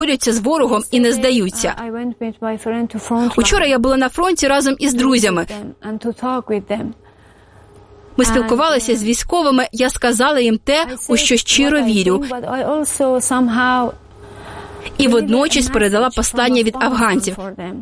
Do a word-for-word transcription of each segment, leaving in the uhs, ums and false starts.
борються з ворогом і не здаються. Учора я була на фронті разом із друзями. Ми спілкувалися з військовими, я сказала їм те, у що щиро вірю. І водночас передала послання від афганців.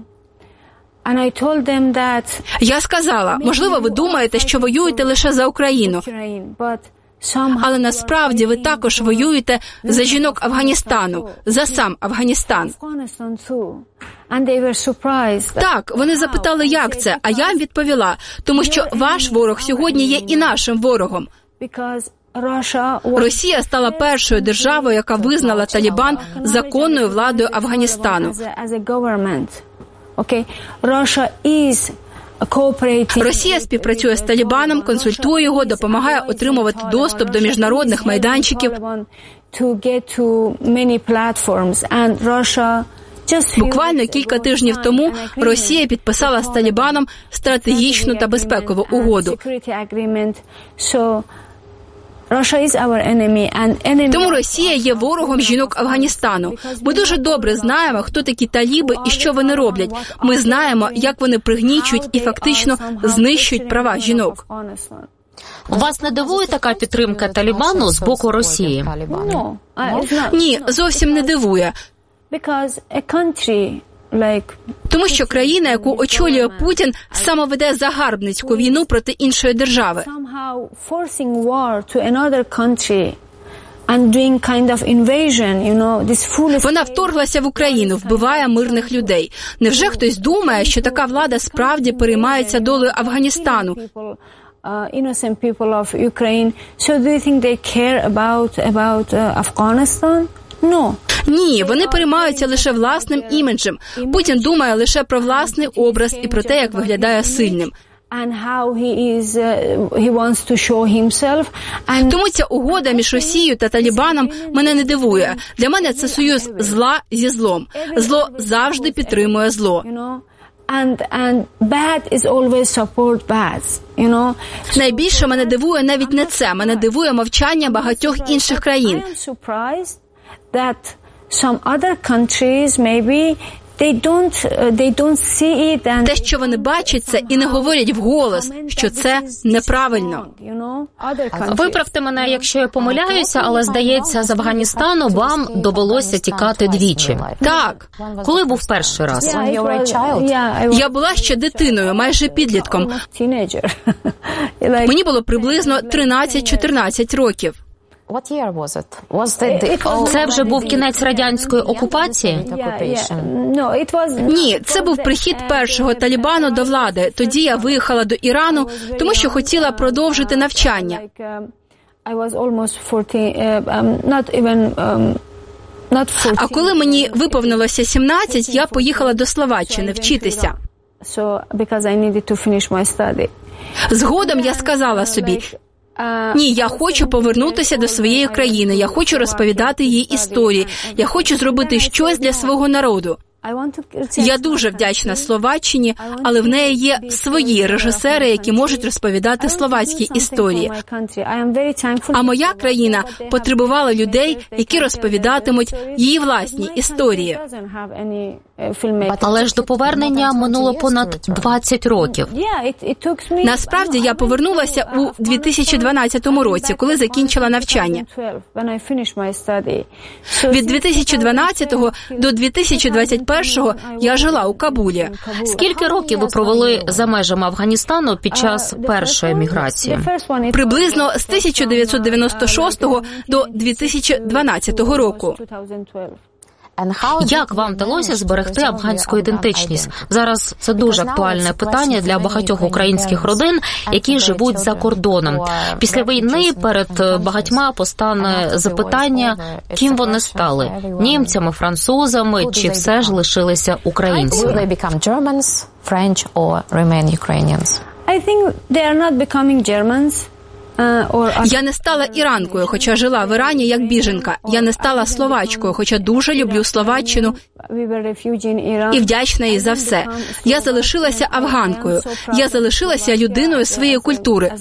Я сказала, можливо, ви думаєте, що воюєте лише за Україну, але насправді ви також воюєте за жінок Афганістану, за сам Афганістан. Так, вони запитали, як це, а я відповіла, тому що ваш ворог сьогодні є і нашим ворогом. Росія стала першою державою, яка визнала Талібан законною владою Афганістану. Росія співпрацює з Талібаном, консультує його, допомагає отримувати доступ до міжнародних майданчиків. Буквально кілька тижнів тому Росія підписала з Талібаном стратегічну та безпекову угоду. Тому Росія є ворогом жінок Афганістану. Ми дуже добре знаємо, хто такі таліби і що вони роблять. Ми знаємо, як вони пригнічують і фактично знищують права жінок. Вас не дивує така підтримка Талібану з боку Росії? Ні, зовсім не дивує. Тому що країна, яку очолює Путін, саме веде загарбницьку війну проти іншої держави. Вона вторглася в Україну, вбиває мирних людей. Невже хтось думає, що така влада справді переймається долею Афганістану? Ні, вони переймаються лише власним іміджем. Путін думає лише про власний образ і про те, як виглядає сильним. Тому ця угода між Росією та Талібаном мене не дивує. Для мене це союз зла зі злом. Зло завжди підтримує зло. Найбільше мене дивує навіть не це. Мене дивує мовчання багатьох інших країн. Те, що вони бачать це і не говорять вголос, що це неправильно. Виправте мене, якщо я помиляюся, але, здається, з Афганістану вам довелося тікати двічі. Так. Коли був перший раз? Я була ще дитиною, майже підлітком. Мені було приблизно тринадцять-чотирнадцять років. Це вже був кінець радянської окупації? Ні, це був прихід першого Талібану до влади. Тоді я виїхала до Ірану, тому що хотіла продовжити навчання. А коли мені виповнилося сімнадцять, я поїхала до Словаччини вчитися. Згодом я сказала собі, ні, я хочу повернутися до своєї країни, я хочу розповідати її історії, я хочу зробити щось для свого народу. Я дуже вдячна Словаччині, але в неї є свої режисери, які можуть розповідати словацькі історії. А моя країна потребувала людей, які розповідатимуть її власні історії. Але ж до повернення минуло понад двадцять років. Насправді, я повернулася у дві тисячі дванадцятому році, коли закінчила навчання. Від дві тисячі дванадцятого до дві тисячі двадцять першого я жила у Кабулі. Скільки років ви провели за межами Афганістану під час першої міграції? Приблизно з тисяча дев'ятсот дев'яносто шостого до дві тисячі дванадцятого року. Як вам вдалося зберегти афганську ідентичність? Зараз це дуже актуальне питання для багатьох українських родин, які живуть за кордоном. Після війни перед багатьма постане запитання, ким вони стали? Німцями, французами, чи все ж лишилися українцями? I think they are not becoming Germans. Я не стала іранкою, хоча жила в Ірані як біженка. Я не стала словачкою, хоча дуже люблю Словаччину і вдячна їй за все. Я залишилася афганкою. Я залишилася людиною своєї культури.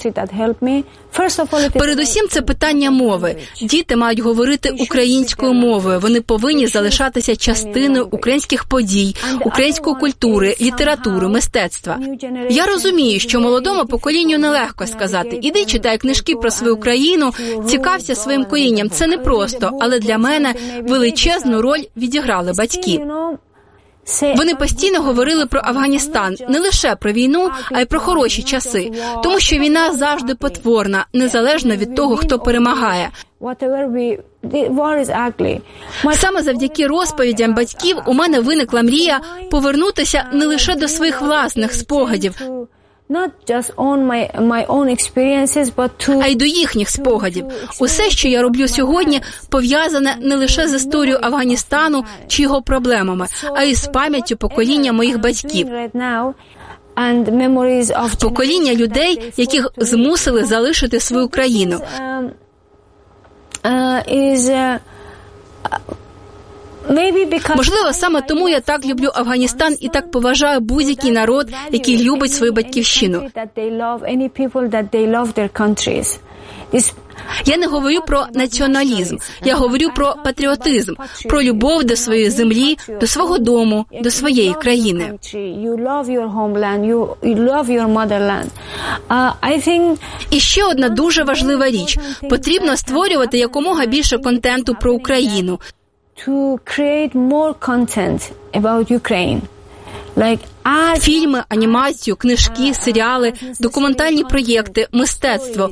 Передусім, це питання мови. Діти мають говорити українською мовою. Вони повинні залишатися частиною українських подій, української культури, літератури, мистецтва. Я розумію, що молодому поколінню нелегко сказати: «Іди, читай книжки про свою країну, цікався своїм корінням». Це непросто, але для мене величезну роль відіграли батьки. Вони постійно говорили про Афганістан, не лише про війну, а й про хороші часи, тому що війна завжди потворна, незалежно від того, хто перемагає. Саме завдяки розповідям батьків у мене виникла мрія повернутися не лише до своїх власних спогадів, а й до їхніх спогадів. Усе, що я роблю сьогодні, пов'язане не лише з історією Афганістану чи його проблемами, а й з пам'яттю покоління моїх батьків. Покоління людей, яких змусили залишити свою країну. Можливо, саме тому я так люблю Афганістан і так поважаю будь-який народ, який любить свою батьківщину. Я не говорю про націоналізм, я говорю про патріотизм, про любов до своєї землі, до свого дому, до своєї країни. І ще одна дуже важлива річ. Потрібно створювати якомога більше контенту про Україну. To create more content about Ukraine. Like Фільми, анімацію, книжки, серіали, документальні проєкти, мистецтво.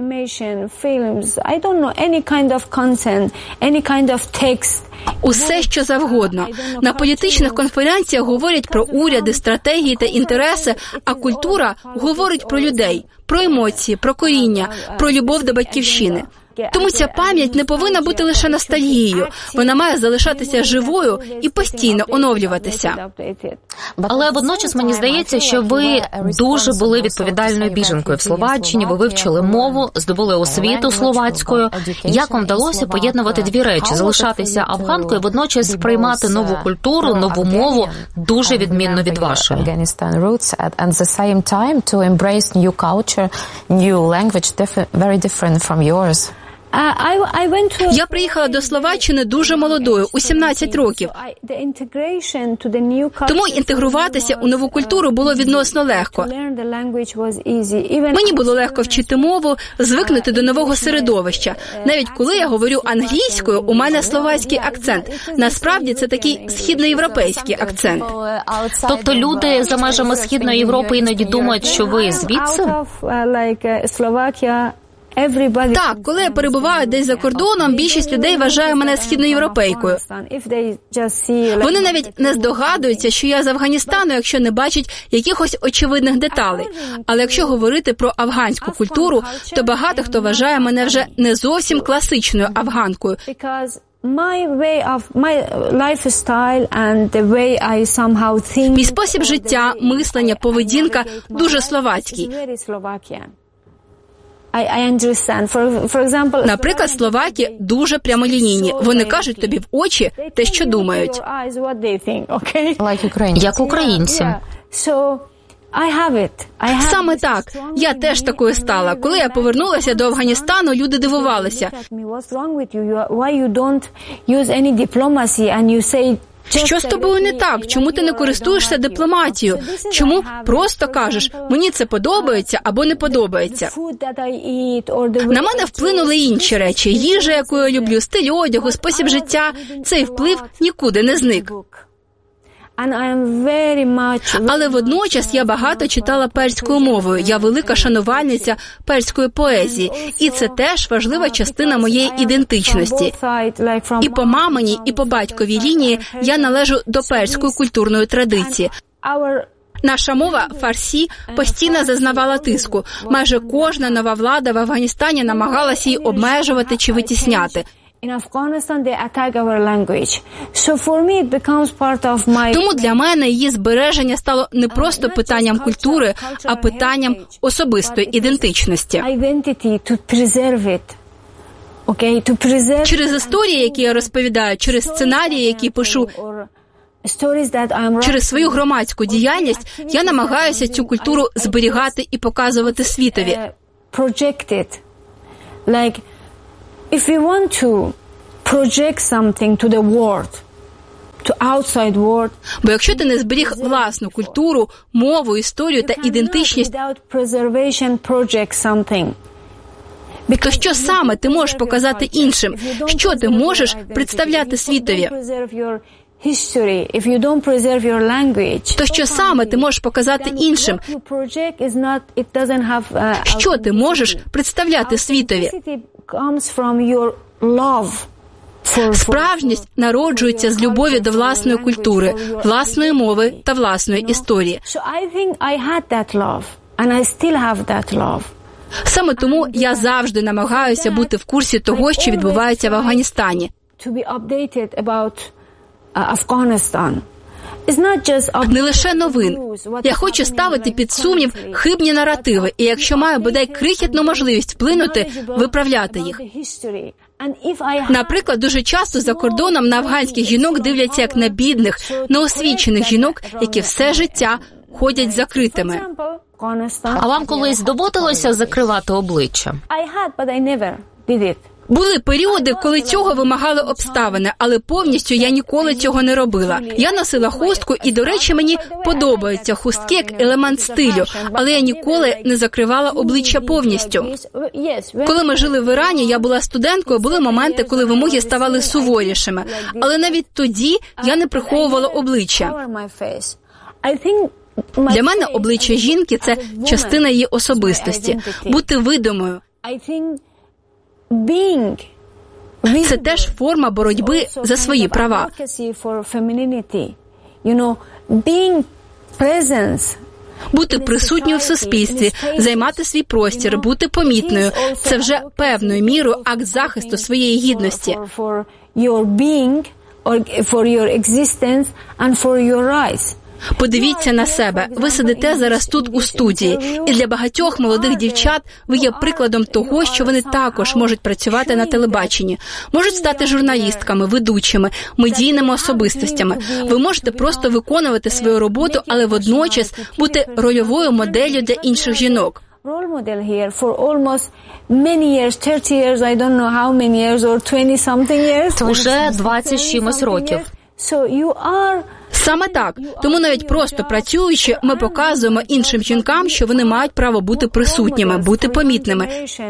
Усе, що завгодно. На політичних конференціях говорять про уряди, стратегії та інтереси, а культура говорить про людей, про емоції, про коріння, про любов до батьківщини. Тому ця пам'ять не повинна бути лише ностальгією. Вона має залишатися живою і постійно оновлюватися. Але водночас мені здається, що ви дуже були відповідальною біженкою в Словаччині, ви вивчили мову, здобули освіту словацькою. Як вам вдалося поєднувати дві речі – залишатися афганкою, водночас сприймати нову культуру, нову мову, дуже відмінно від вашої? Я приїхала до Словаччини дуже молодою, у сімнадцять років. Тому інтегруватися у нову культуру було відносно легко. Мені було легко вчити мову, звикнути до нового середовища. Навіть коли я говорю англійською, у мене словацький акцент. Насправді це такий східноєвропейський акцент. Тобто люди за межами Східної Європи іноді думають, що ви звідси? Так, коли я перебуваю десь за кордоном, більшість людей вважає мене східноєвропейкою. Вони навіть не здогадуються, що я з Афганістану, якщо не бачать якихось очевидних деталей. Але якщо говорити про афганську культуру, то багато хто вважає мене вже не зовсім класичною афганкою. Мій спосіб життя, мислення, поведінка дуже словацький. Наприклад, словаки дуже прямолінійні. Вони кажуть тобі в очі те, що думають. Як українці. Саме так. Я теж такою стала. Коли я повернулася до Афганістану, люди дивувалися. Що з тобою не так? Чому ти не користуєшся дипломатією? Чому просто кажеш, мені це подобається або не подобається? На мене вплинули інші речі. Їжа, яку я люблю, стиль одягу, спосіб життя. Цей вплив нікуди не зник. Але водночас я багато читала перською мовою. Я велика шанувальниця перської поезії. І це теж важлива частина моєї ідентичності. І по маминій, і по батьковій лінії я належу до перської культурної традиції. Наша мова, фарсі, постійно зазнавала тиску. Майже кожна нова влада в Афганістані намагалася її обмежувати чи витісняти. Тому для мене її збереження стало не просто питанням культури, а питанням особистої ідентичності. Через історії, які я розповідаю, через сценарії, які пишу, через свою громадську діяльність я намагаюся цю культуру зберігати і показувати світові. If we want to project something to the world, to outside world, бо якщо ти не зберіг власну культуру, мову, історію та ідентичність, то що саме ти можеш показати іншим? Що ти можеш представляти світові? То що саме ти можеш показати іншим? Що ти можеш представляти світові? Справжність народжується з любові до власної культури, власної мови та власної історії. Саме тому я завжди намагаюся бути в курсі того, що відбувається в Афганістані. Не лише новин. Я хочу ставити під сумнів хибні наративи, і якщо маю бодай крихітну можливість вплинути, виправляти їх. Наприклад, дуже часто за кордоном на афганських жінок дивляться як на бідних, неосвічених жінок, які все життя ходять закритими. А вам колись доводилося закривати обличчя? Були періоди, коли цього вимагали обставини, але повністю я ніколи цього не робила. Я носила хустку, і, до речі, мені подобаються хустки як елемент стилю, але я ніколи не закривала обличчя повністю. Коли ми жили в Ірані, я була студенткою, були моменти, коли вимоги ставали суворішими, але навіть тоді я не приховувала обличчя. Для мене обличчя жінки – це частина її особистості, бути видимою. Це теж форма боротьби за свої права. Бути присутньою в суспільстві, займати свій простір, бути помітною – це вже певною мірою акт захисту своєї гідності. Подивіться на себе. Ви сидите зараз тут у студії. І для багатьох молодих дівчат ви є прикладом того, що вони також можуть працювати на телебаченні. Можуть стати журналістками, ведучими, медійними особистостями. Ви можете просто виконувати свою роботу, але водночас бути рольовою моделлю для інших жінок. Уже двадцять з чимось років. Саме так. Тому навіть просто працюючи, ми показуємо іншим жінкам, що вони мають право бути присутніми, бути помітними.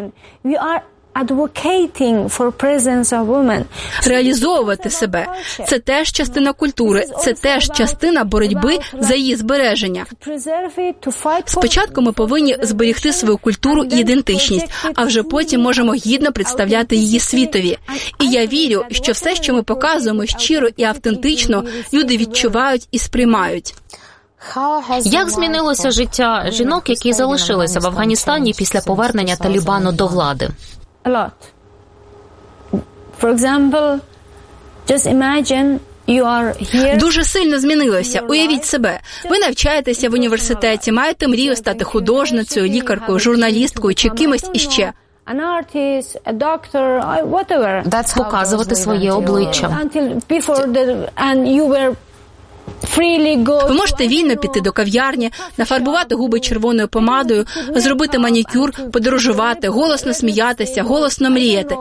Реалізовувати себе – це теж частина культури, це теж частина боротьби за її збереження. Спочатку ми повинні зберегти свою культуру і ідентичність, а вже потім можемо гідно представляти її світові. І я вірю, що все, що ми показуємо щиро і автентично, люди відчувають і сприймають. Як змінилося життя жінок, які залишилися в Афганістані після повернення Талібану до влади? A lot. For example, just imagine you are here. Дуже сильно змінилося. Уявіть себе. Ви навчаєтеся в університеті, маєте мрію стати художницею, лікаркою, журналісткою чи кимось іще. An artist, a doctor, whatever. Показувати своє обличчя. Until before the and you were Ви можете вільно піти до кав'ярні, нафарбувати губи червоною помадою, зробити манікюр, подорожувати, голосно сміятися, голосно мріяти.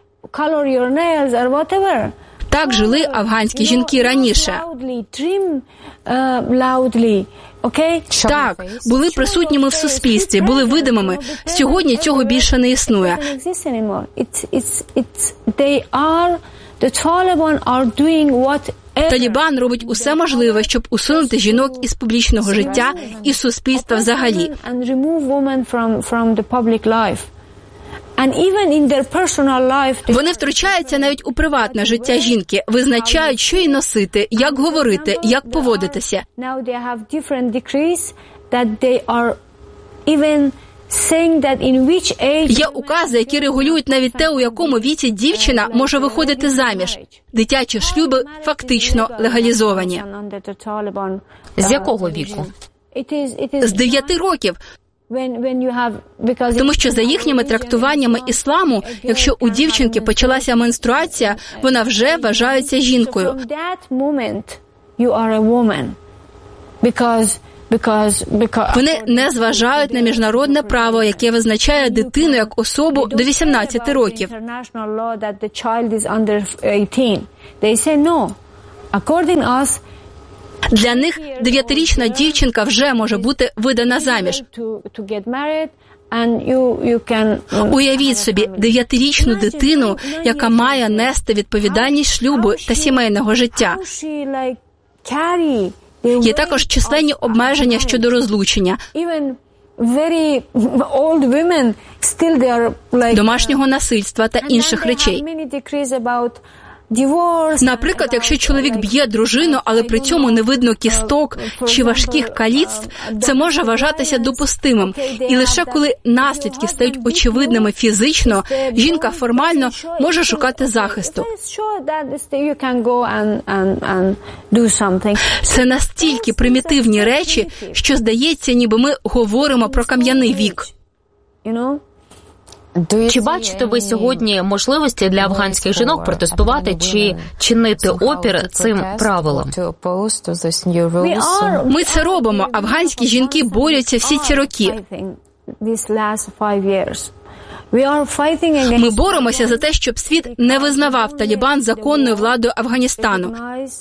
Так жили афганські жінки раніше. Так, були присутніми в суспільстві, були видимими. Сьогодні цього більше не існує. Талібан робить усе можливе, щоб усунути жінок із публічного життя і суспільства взагалі. Вони втручаються навіть у приватне життя жінки, визначають, що їй носити, як говорити, як поводитися. Є укази, які регулюють навіть те, у якому віці дівчина може виходити заміж. Дитячі шлюби фактично легалізовані. З якого віку? З дев'яти років. Тому що за їхніми трактуваннями ісламу, якщо у дівчинки почалася менструація, вона вже вважається жінкою. Вони не зважають на міжнародне право, яке визначає дитину як особу до вісімнадцяти років. Для них дев'ятирічна дівчинка вже може бути видана заміж. Уявіть собі дев'ятирічну дитину, яка має нести відповідальність шлюбу та сімейного життя. Є також численні обмеження щодо розлучення, домашнього насильства та інших речей. Наприклад, якщо чоловік б'є дружину, але при цьому не видно кісток чи важких каліцтв, це може вважатися допустимим. І лише коли наслідки стають очевидними фізично, жінка формально може шукати захисту. Це настільки примітивні речі, що здається, ніби ми говоримо про кам'яний вік. Чи бачите ви сьогодні можливості для афганських жінок протестувати чи чинити опір цим правилам? Ми це робимо. Афганські жінки борються всі ці роки. Ми боремося за те, щоб світ не визнавав Талібан законною владою Афганістану.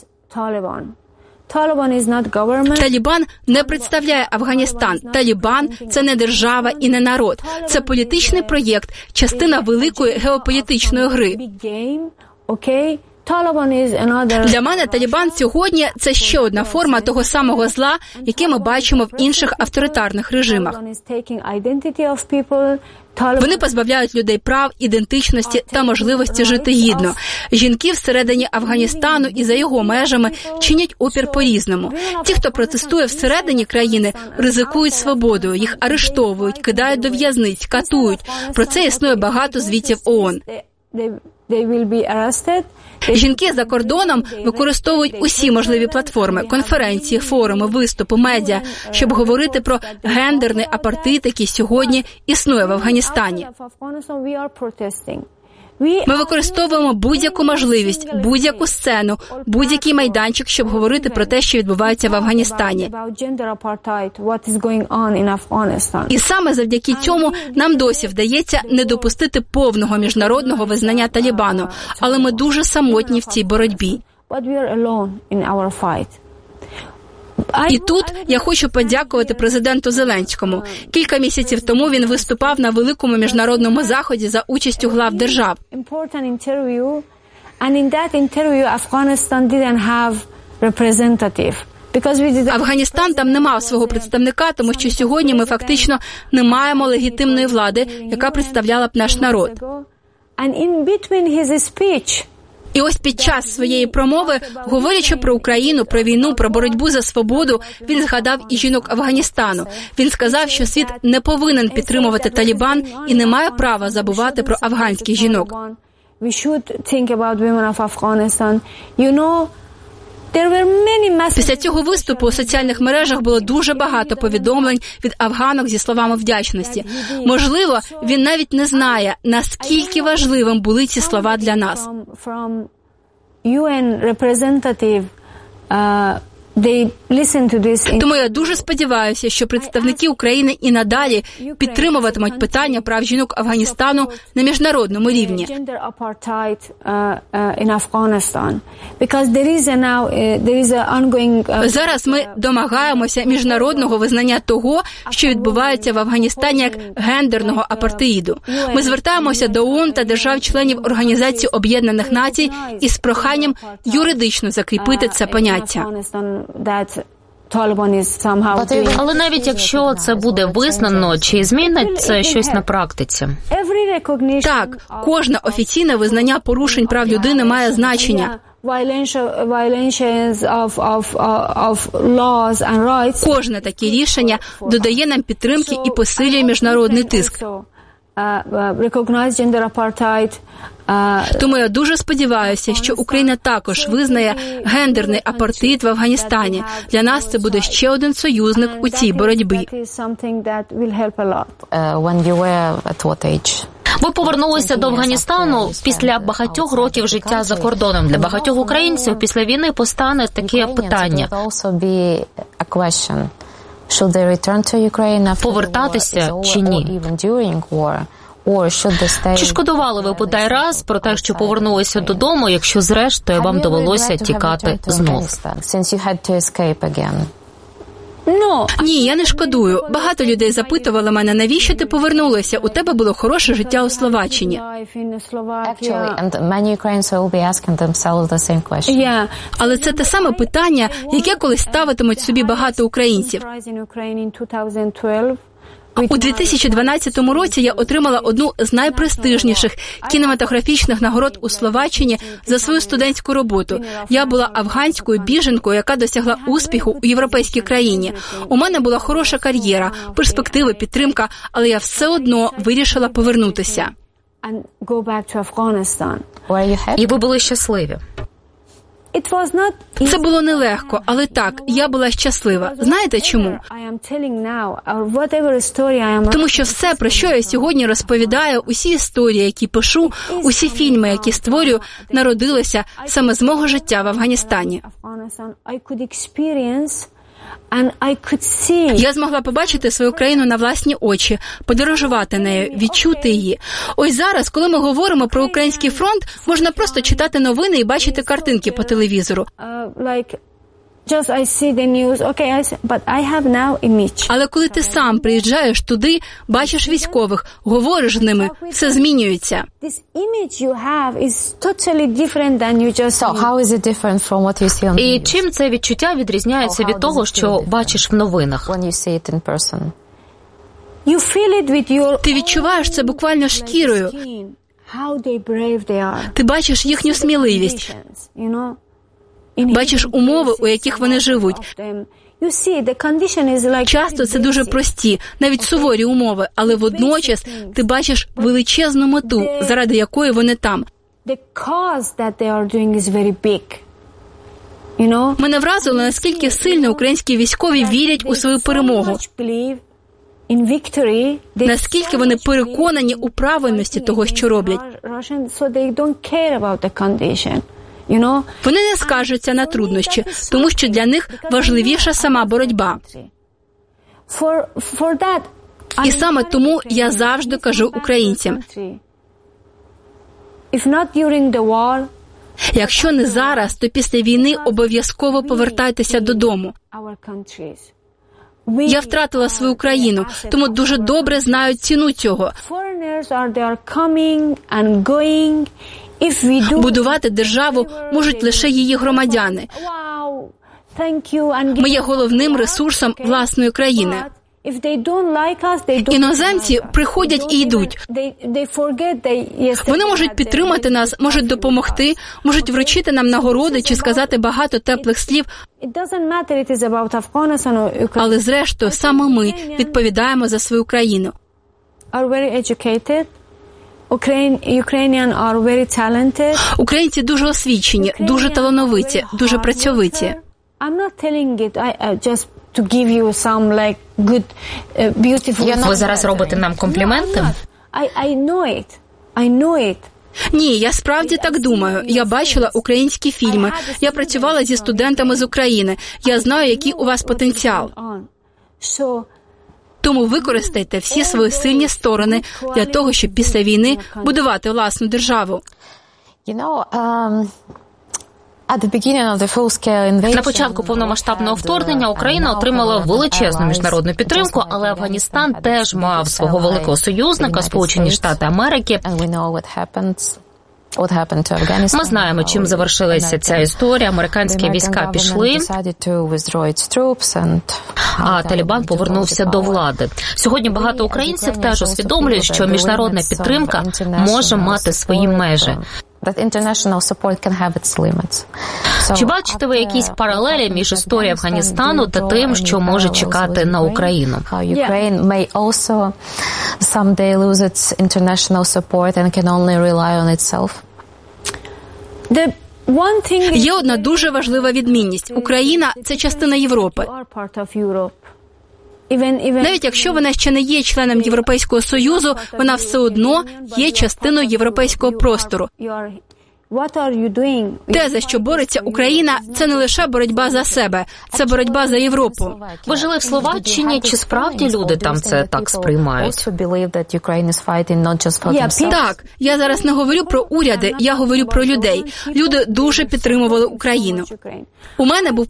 Талібан не представляє Афганістан. Талібан – це не держава і не народ. Це політичний проєкт, частина великої геополітичної гри. Для мене Талібан сьогодні – це ще одна форма того самого зла, яке ми бачимо в інших авторитарних режимах. Вони позбавляють людей прав, ідентичності та можливості жити гідно. Жінки всередині Афганістану і за його межами чинять опір по-різному. Ті, хто протестує всередині країни, ризикують свободою, їх арештовують, кидають до в'язниць, катують. Про це існує багато звітів ООН. Жінки за кордоном використовують усі можливі платформи, конференції, форуми, виступи, медіа, щоб говорити про гендерний апартеїд, який сьогодні існує в Афганістані. Ми використовуємо будь-яку можливість, будь-яку сцену, будь-який майданчик, щоб говорити про те, що відбувається в Афганістані. І саме завдяки цьому нам досі вдається не допустити повного міжнародного визнання Талібану, але ми дуже самотні в цій боротьбі. І тут я хочу подякувати президенту Зеленському. Кілька місяців тому він виступав на великому міжнародному заході за участю глав держав. Афганістан там не мав свого представника, тому що сьогодні ми фактично не маємо легітимної влади, яка представляла б наш народ. І ось під час своєї промови, говорячи про Україну, про війну, про боротьбу за свободу, він згадав і жінок Афганістану. Він сказав, що світ не повинен підтримувати Талібан і не має права забувати про афганських жінок. Після цього виступу у соціальних мережах було дуже багато повідомлень від афганок зі словами вдячності. Можливо, він навіть не знає, наскільки важливим були ці слова для нас. Тому я дуже сподіваюся, що представники України і надалі підтримуватимуть питання прав жінок Афганістану на міжнародному рівні. Зараз ми домагаємося міжнародного визнання того, що відбувається в Афганістані як гендерного апартеїду. Ми звертаємося до ООН та держав-членів Організації Об'єднаних Націй із проханням юридично закріпити це поняття. Але навіть якщо це буде визнано, чи змінить це щось на практиці? Так, кожне офіційне визнання порушень прав людини має значення. Кожне таке рішення додає нам підтримки і посилює міжнародний тиск. Тому я дуже сподіваюся, що Україна також визнає гендерний апартеїд в Афганістані. Для нас це буде ще один союзник у цій боротьбі. Ви повернулися до Афганістану після багатьох років життя за кордоном. Для багатьох українців після війни постане таке питання. Повертатися чи ні? Чи шкодували ви бодай раз про те, що повернулися додому, якщо зрештою вам довелося тікати знов? Ні, я не шкодую. Багато людей запитували мене, навіщо ти повернулася? У тебе було хороше життя у Словаччині. Але це те саме питання, яке колись ставитимуть собі багато українців. У дві тисячі дванадцятому році я отримала одну з найпрестижніших кінематографічних нагород у Словаччині за свою студентську роботу. Я була афганською біженкою, яка досягла успіху у європейській країні. У мене була хороша кар'єра, перспективи, підтримка, але я все одно вирішила повернутися. І ви були щасливі? Це було нелегко, але так, я була щаслива. Знаєте чому? Тому що все, про що я сьогодні розповідаю, усі історії, які пишу, усі фільми, які створюю, народилися саме з мого життя в Афганістані. Я змогла побачити свою країну на власні очі, подорожувати нею, відчути її. Ось зараз, коли ми говоримо про український фронт, можна просто читати новини і бачити картинки по телевізору. Але коли ти сам приїжджаєш туди, бачиш військових, говориш з ними, все змінюється. І чим це відчуття відрізняється від того, що бачиш в новинах? Ти відчуваєш це буквально шкірою. Ти бачиш їхню сміливість. Бачиш умови, у яких вони живуть. Часто це дуже прості, навіть суворі умови, але водночас ти бачиш величезну мету, заради якої вони там. Мене вразило, наскільки сильно українські військові вірять у свою перемогу. Наскільки вони переконані у правильності того, що роблять. Вони не скаржаться на труднощі, тому що для них важливіша сама боротьба. І саме тому я завжди кажу українцям, якщо не зараз, то після війни обов'язково повертайтеся додому. Я втратила свою країну, тому дуже добре знаю ціну цього. Будувати державу можуть лише її громадяни. Ми є головним ресурсом власної країни. Іноземці приходять і йдуть. Вони можуть підтримати нас, можуть допомогти, можуть вручити нам нагороди чи сказати багато теплих слів. Але зрештою саме ми відповідаємо за свою країну. Українці дуже освічені, дуже талановиті, дуже працьовиті. Ви зараз робите нам компліменти? Ні, я справді так думаю. Я бачила українські фільми, я працювала зі студентами з України. Я знаю, який у вас потенціал. Тому використайте всі свої сильні сторони для того, щоб після війни будувати власну державу. На початку повномасштабного вторгнення Україна отримала величезну міжнародну підтримку, але Афганістан теж мав свого великого союзника – Сполучені Штати Америки. Ми знаємо, чим завершилася ця історія. Американські війська пішли, а Талібан повернувся до влади. Сьогодні багато українців теж усвідомлюють, що міжнародна підтримка може мати свої межі. Чи бачите ви якісь паралелі між історією Афганістану та тим, що може чекати на Україну? Є одна дуже важлива відмінність. Україна – це частина Європи. Навіть якщо вона ще не є членом Європейського Союзу, вона все одно є частиною європейського простору. Те, за що бореться Україна, це не лише боротьба за себе, це боротьба за Європу. Ви жили в Словаччині, чи справді люди там це так сприймають? Так, я зараз не говорю про уряди, я говорю про людей. Люди дуже підтримували Україну. У мене був